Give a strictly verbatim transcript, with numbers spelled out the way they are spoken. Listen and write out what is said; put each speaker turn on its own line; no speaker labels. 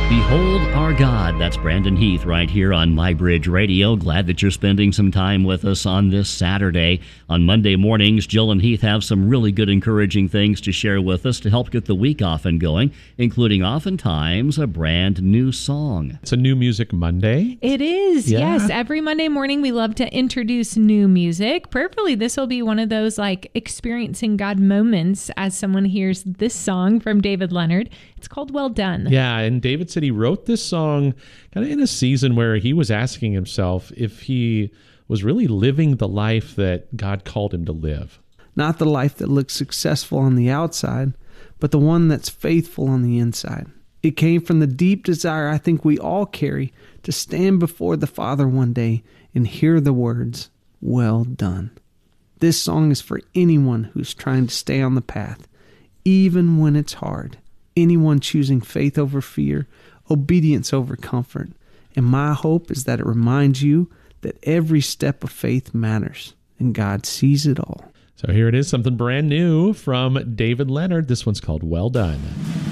Behold our God. That's Brandon Heath right here on My Bridge Radio. Glad that you're spending some time with us on this Saturday. On Monday mornings, Jill and Heath have some really good, encouraging things to share with us to help get the week off and going, including oftentimes a brand new song.
It's a New Music Monday.
It is,
Yeah.
yes. Every Monday morning, we love to introduce new music. Prayerfully, this will be one of those like experiencing God moments as someone hears this song from David Leonard. It's called Well Done.
Yeah, and David said he wrote this song kind of in a season where he was asking himself if he was really living the life that God called him to live.
Not the life that looks successful on the outside, but the one that's faithful on the inside. It came from the deep desire I think we all carry to stand before the Father one day and hear the words, "Well done." This song is for anyone who's trying to stay on the path, even when it's hard. Anyone choosing faith over fear, obedience over comfort. And my hope is that it reminds you that every step of faith matters, and God sees it all.
So here it is, something brand new from David Leonard. This one's called Well Done.